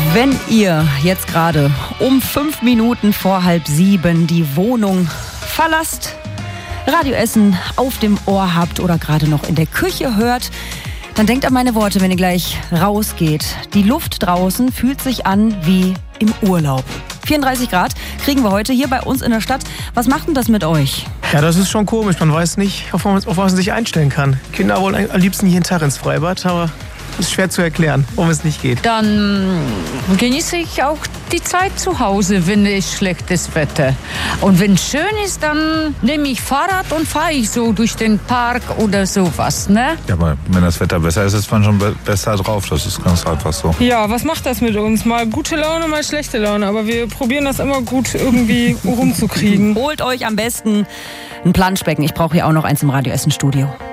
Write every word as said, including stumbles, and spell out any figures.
Wenn ihr jetzt gerade um fünf Minuten vor halb sieben die Wohnung verlasst, Radio Essen auf dem Ohr habt oder gerade noch in der Küche hört, dann denkt an meine Worte, wenn ihr gleich rausgeht. Die Luft draußen fühlt sich an wie im Urlaub. vierunddreißig Grad kriegen wir heute hier bei uns in der Stadt. Was macht denn das mit euch? Ja, das ist schon komisch. Man weiß nicht, auf was man sich einstellen kann. Kinder wollen am liebsten jeden Tag ins Freibad, aber ist schwer zu erklären, warum es nicht geht. Dann genieße ich auch die Zeit zu Hause, wenn es schlechtes Wetter. Und wenn es schön ist, dann nehme ich Fahrrad und fahre ich so durch den Park oder sowas, ne? Ja, aber wenn das Wetter besser ist, ist man schon be- besser drauf. Das ist ganz einfach so. Ja, was macht das mit uns? Mal gute Laune, mal schlechte Laune. Aber wir probieren das immer gut irgendwie rumzukriegen. Holt euch am besten ein Planschbecken. Ich brauche hier auch noch eins im Radio Essen Studio.